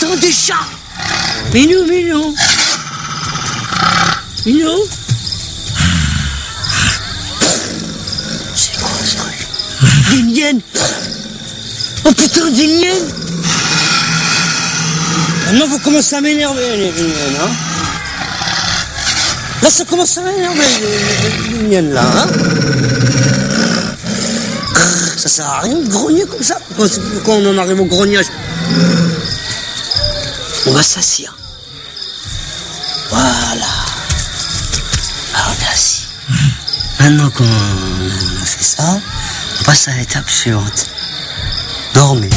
putain, des chats. Minou. C'est quoi ce truc? Des liens. Oh putain, des liens. Maintenant, vous commencez à m'énerver, les miennes, hein. Là, ça commence à m'énerver, les miennes, là, hein. Ça sert à rien de grogner comme ça. Quand on en arrive au grognage, on va s'asseoir. Voilà. Alors, on est assis. Maintenant qu'on a fait ça, on passe à l'étape suivante. Dormez.